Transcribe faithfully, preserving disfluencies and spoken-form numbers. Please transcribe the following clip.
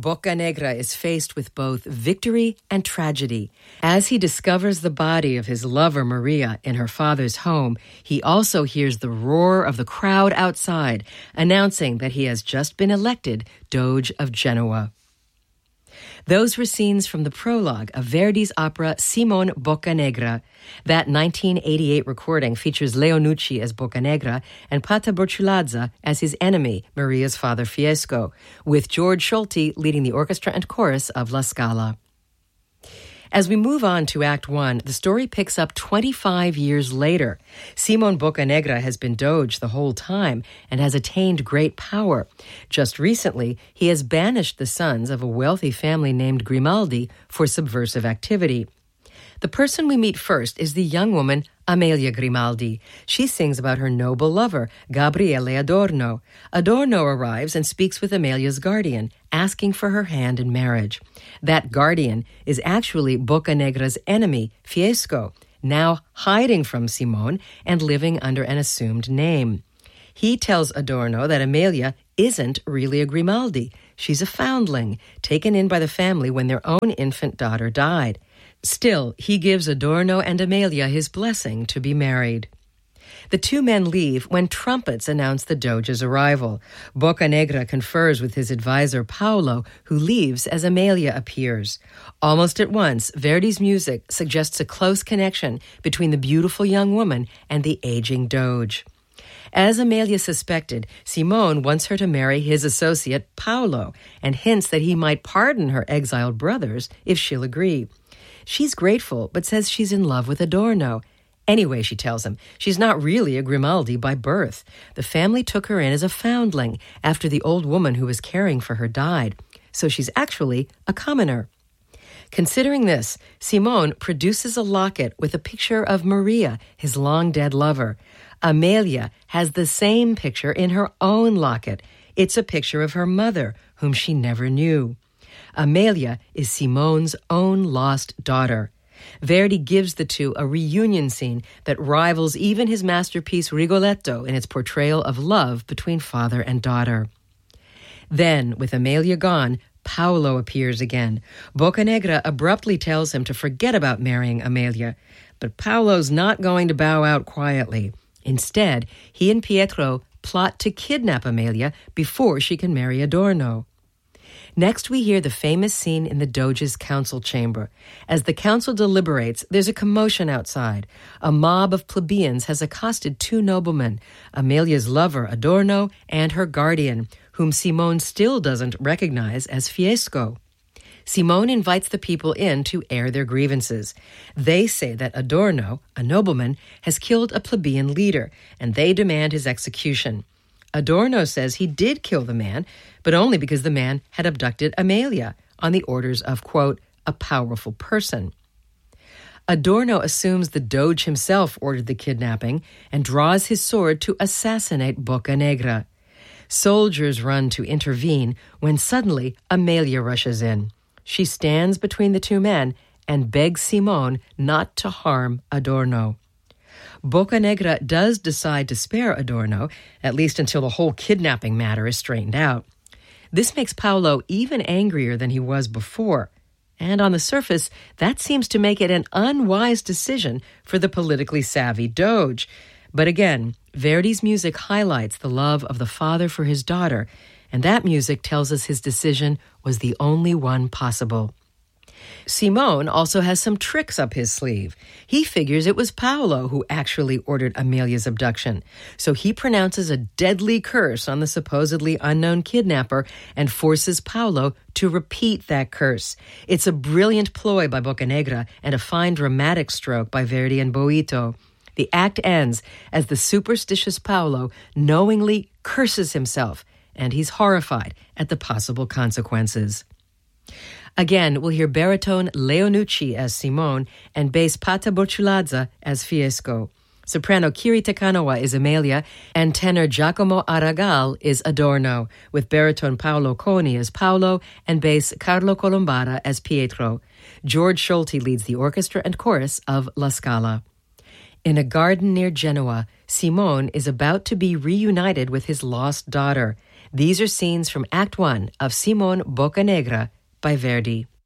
Boccanegra is faced with both victory and tragedy. As he discovers the body of his lover Maria in her father's home, he also hears the roar of the crowd outside, announcing that he has just been elected Doge of Genoa. Those were scenes from the prologue of Verdi's opera Simon Boccanegra. That nineteen eighty-eight recording features Leonucci as Boccanegra and Pata Borciolazza as his enemy, Maria's father Fiesco, with George Scholti leading the orchestra and chorus of La Scala. As we move on to Act One, the story picks up twenty-five years later. Simon Boccanegra has been Doge the whole time and has attained great power. Just recently, he has banished the sons of a wealthy family named Grimaldi for subversive activity. The person we meet first is the young woman Amelia Grimaldi. She sings about her noble lover, Gabriele Adorno. Adorno arrives and speaks with Amelia's guardian, asking for her hand in marriage. That guardian is actually Boccanegra's enemy, Fiesco, now hiding from Simone and living under an assumed name. He tells Adorno that Amelia isn't really a Grimaldi. She's a foundling, taken in by the family when their own infant daughter died. Still, he gives Adorno and Amelia his blessing to be married. The two men leave when trumpets announce the Doge's arrival. Boccanegra confers with his advisor Paolo, who leaves as Amelia appears. Almost at once, Verdi's music suggests a close connection between the beautiful young woman and the aging Doge. As Amelia suspected, Simone wants her to marry his associate Paolo and hints that he might pardon her exiled brothers if she'll agree. She's grateful, but says she's in love with Adorno. Anyway, she tells him, she's not really a Grimaldi by birth. The family took her in as a foundling after the old woman who was caring for her died. So she's actually a commoner. Considering this, Simone produces a locket with a picture of Maria, his long-dead lover. Amelia has the same picture in her own locket. It's a picture of her mother, whom she never knew. Amelia is Simone's own lost daughter. Verdi gives the two a reunion scene that rivals even his masterpiece Rigoletto in its portrayal of love between father and daughter. Then, with Amelia gone, Paolo appears again. Boccanegra abruptly tells him to forget about marrying Amelia, but Paolo's not going to bow out quietly. Instead, he and Pietro plot to kidnap Amelia before she can marry Adorno. Next, we hear the famous scene in the Doge's council chamber. As the council deliberates, there's a commotion outside. A mob of plebeians has accosted two noblemen, Amelia's lover, Adorno, and her guardian, whom Simone still doesn't recognize as Fiesco. Simone invites the people in to air their grievances. They say that Adorno, a nobleman, has killed a plebeian leader, and they demand his execution. Adorno says he did kill the man, but only because the man had abducted Amelia on the orders of, quote, a powerful person. Adorno assumes the Doge himself ordered the kidnapping and draws his sword to assassinate Boccanegra. Soldiers run to intervene when suddenly Amelia rushes in. She stands between the two men and begs Simone not to harm Adorno. Boccanegra does decide to spare Adorno, at least until the whole kidnapping matter is straightened out. This makes Paolo even angrier than he was before. And on the surface, that seems to make it an unwise decision for the politically savvy Doge. But again, Verdi's music highlights the love of the father for his daughter, and that music tells us his decision was the only one possible. Simone also has some tricks up his sleeve. He figures it was Paolo who actually ordered Amelia's abduction. So he pronounces a deadly curse on the supposedly unknown kidnapper and forces Paolo to repeat that curse. It's a brilliant ploy by Boccanegra and a fine dramatic stroke by Verdi and Boito. The act ends as the superstitious Paolo knowingly curses himself, and he's horrified at the possible consequences. Again, we'll hear baritone Leonucci as Simone and bass Pata Borciolazza as Fiesco. Soprano Kiri Takanawa is Amelia, and tenor Giacomo Aragal is Adorno, with baritone Paolo Coni as Paolo and bass Carlo Colombara as Pietro. George Scholti leads the orchestra and chorus of La Scala. In a garden near Genoa, Simone is about to be reunited with his lost daughter. These are scenes from Act One of Simon Boccanegra by Verdi.